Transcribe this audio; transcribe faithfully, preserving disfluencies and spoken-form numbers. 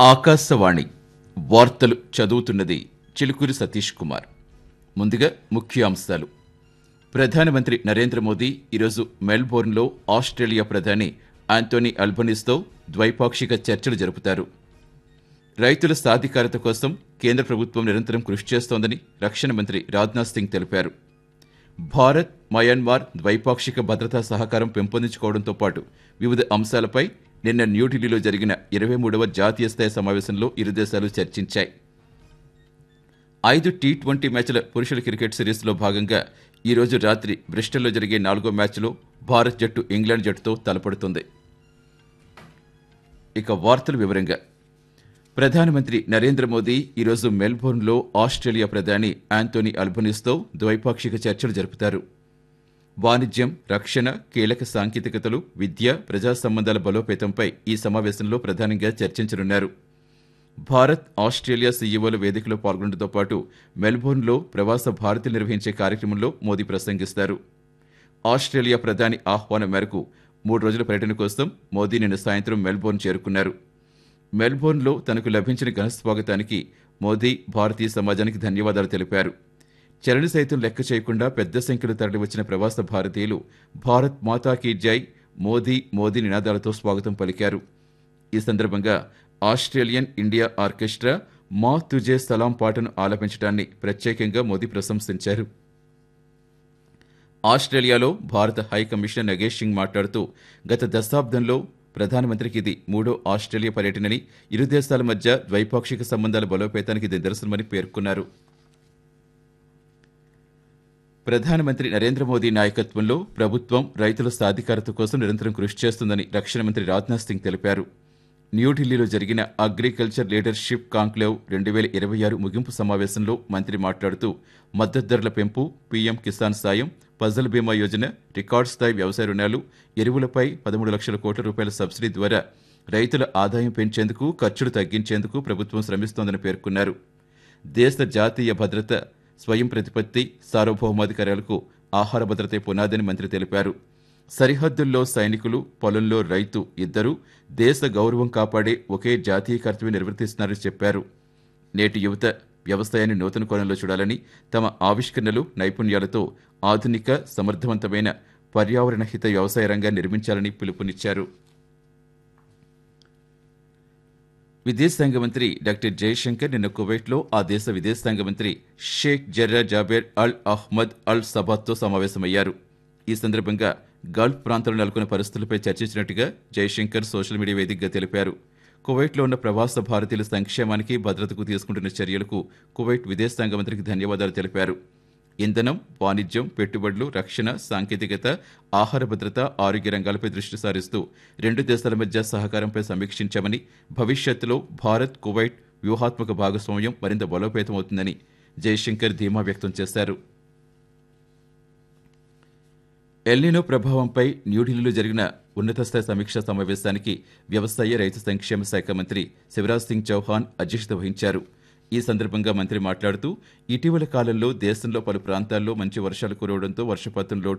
ఆకాశవాణి వార్తలు చదువుతున్నది చిలుకూరి సతీష్ కుమార్. ముందుగా ముఖ్యాంశాలు. ప్రధానమంత్రి నరేంద్ర మోదీ ఈరోజు మెల్బోర్న్లో ఆస్ట్రేలియా ప్రధాని ఆంటోనీ అల్బనీస్తో ద్వైపాక్షిక చర్చలు జరుపుతారు. రైతుల సాధికారత కోసం కేంద్ర ప్రభుత్వం నిరంతరం కృషి చేస్తోందని రక్షణ మంత్రి రాజ్నాథ్ సింగ్ తెలిపారు. భారత్ మయన్మార్ ద్వైపాక్షిక భద్రతా సహకారం పెంపొందించుకోవడంతో పాటు వివిధ అంశాలపై నిన్న న్యూఢిల్లీలో జరిగిన ఇరవై మూడవ జాతీయ స్థాయి సమావేశంలో ఇరు దేశాలు చర్చించాయి. ఐదు టీ ట్వంటీ మ్యాచ్ల పురుషుల క్రికెట్ సిరీస్లో భాగంగా ఈ రోజు రాత్రి బ్రిస్టల్లో జరిగే నాలుగో మ్యాచ్లో భారత్ జట్టు ఇంగ్లాండ్ జట్టుతో తలపడుతుంది. ఇక వార్తల వివరంగా. ప్రధానమంత్రి నరేంద్ర మోదీ ఈరోజు మెల్బోర్న్లో ఆస్ట్రేలియా ప్రధాని ఆంటోనీ అల్బనీస్తో ద్వైపాక్షిక చర్చలు జరుపుతారు. వాణిజ్యం, రక్షణ, కీలక సాంకేతికతలు, విద్య, ప్రజా సంబంధాల బలోపేతంపై ఈ సమావేశంలో ప్రధానంగా చర్చించనున్నారు. భారత్ ఆస్ట్రేలియా సీఈఓల వేదికలో పాల్గొనడంతో పాటు మెల్బోర్న్లో ప్రవాస భారతీయులు నిర్వహించే కార్యక్రమంలో మోదీ ప్రసంగిస్తారు. ఆస్ట్రేలియా ప్రధాని ఆహ్వానం మేరకు మూడు రోజుల పర్యటన కోసం మోదీ నిన్న సాయంత్రం మెల్బోర్న్ చేరుకున్నారు. మెల్బోర్న్లో తనకు లభించిన ఘన స్వాగతానికి మోదీ భారతీయ సమాజానికి ధన్యవాదాలు తెలిపారు. చరణ సైతం లెక్క చేయకుండా పెద్ద సంఖ్యలో తరలివచ్చిన ప్రవాస భారతీయులు భారత్ మాతా కీ జై, మోదీ మోదీ నినాదాలతో స్వాగతం పలికారు. ఈ సందర్భంగా ఆస్ట్రేలియన్ ఇండియా ఆర్కెస్ట్రా మా తుజే సలాం పాటను ఆలపించడాన్ని ప్రత్యేకంగా మోదీ ప్రశంసించారు. ఆస్ట్రేలియాలో భారత హై కమిషనర్ నగేష్ సింగ్ మాట్లాడుతూ గత దశాబ్దంలో ప్రధానమంత్రికి ఇది మూడో ఆస్ట్రేలియా పర్యటనని, ఇరు దేశాల మధ్య ద్వైపాక్షిక సంబంధాల బలోపేతానికి ఇది నిదర్శనమని పేర్కొన్నారు. ప్రధానమంత్రి నరేంద్ర మోదీ నాయకత్వంలో ప్రభుత్వం రైతుల సాధికారత కోసం నిరంతరం కృషి చేస్తుందని రక్షణ మంత్రి రాజ్నాథ్ సింగ్ తెలిపారు. న్యూఢిల్లీలో జరిగిన అగ్రికల్చర్ లీడర్షిప్ కాంక్లేవ్ రెండు వేల ఇరవై ఆరు ముగింపు సమావేశంలో మంత్రి మాట్లాడుతూ మద్దతు ధరల పెంపు, పీఎం కిసాన్ సాయం, ఫసల్ బీమా యోజన, రికార్డు స్థాయి వ్యవసాయ రుణాలు, ఎరువులపై పదమూడు లక్షల కోట్ల రూపాయల సబ్సిడీ ద్వారా రైతుల ఆదాయం పెంచేందుకు, ఖర్చులు తగ్గించేందుకు ప్రభుత్వం శ్రమిస్తోందని పేర్కొన్నారు. దేశ జాతీయ భద్రత, స్వయం ప్రతిపత్తి, సార్వభౌమాధికారాలకు ఆహార భద్రతే పునాదని మంత్రి తెలిపారు. సరిహద్దుల్లో సైనికులు, పొలంలో రైతు ఇద్దరూ దేశ గౌరవం కాపాడే ఒకే జాతీయ కర్తవ్యం నిర్వర్తిస్తున్నారని చెప్పారు. నేటి యువత వ్యవసాయాన్ని నూతన కోణంలో చూడాలని, తమ ఆవిష్కరణలు, నైపుణ్యాలతో ఆధునిక, సమర్థవంతమైన, పర్యావరణ హిత వ్యవసాయ రంగాన్ని నిర్మించాలని పిలుపునిచ్చారు. విదేశాంగ మంత్రి డాక్టర్ జయశంకర్ నిన్న కువైట్లో ఆ దేశ విదేశాంగ మంత్రి షేక్ జర్రా జాబెర్ అల్ అహ్మద్ అల్ సబాత్తో సమావేశమయ్యారు. ఈ సందర్భంగా గల్ఫ్ ప్రాంతంలో నెలకొన్న పరిస్థితులపై చర్చించినట్టుగా జయశంకర్ సోషల్ మీడియా వేదికగా తెలిపారు. కువైట్లో ఉన్న ప్రవాస భారతీయుల సంక్షేమానికి, భద్రతకు తీసుకుంటున్న చర్యలకు కువైట్ విదేశాంగ మంత్రికి ధన్యవాదాలు తెలిపారు. ఇంధనం, వాణిజ్యం, పెట్టుబడులు, రక్షణ, సాంకేతికత, ఆహార భద్రత, ఆరోగ్య రంగాలపై దృష్టి సారిస్తూ రెండు దేశాల మధ్య సహకారంపై సమీక్షించామని, భవిష్యత్తులో భారత్ కువైట్ వ్యూహాత్మక భాగస్వామ్యం మరింత బలోపేతమవుతుందని జయశంకర్ ధీమా వ్యక్తం చేశారు. ఎల్నినో ప్రభావంపై న్యూఢిల్లీలో జరిగిన ఉన్నత స్థాయి సమీక్షా సమావేశానికి వ్యవసాయ, రైతు సంక్షేమ శాఖ మంత్రి శివరాజ్ సింగ్ చౌహాన్ అధ్యక్షత వహించారు. ఈ సందర్భంగా మంత్రి మాట్లాడుతూ ఇటీవల కాలంలో దేశంలో పలు ప్రాంతాల్లో మంచి వర్షాలు కురవడంతో వర్షపాతం లోటు